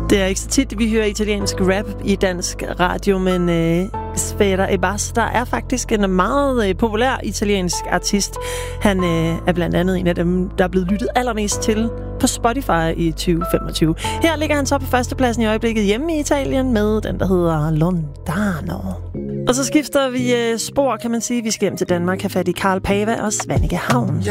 Det er ikke så tit, vi hører italiensk rap i dansk radio, men Sfera Ebbas, der er faktisk en meget populær italiensk artist. Han er blandt andet en af dem, der er blevet lyttet allermest til på Spotify i 2025. Her ligger han så på førstepladsen i øjeblikket hjemme i Italien med den, der hedder Lontano. Og så skifter vi spor, kan man sige. Vi skal hjem til Danmark, have fat i Carl Pava og Svanike Havn.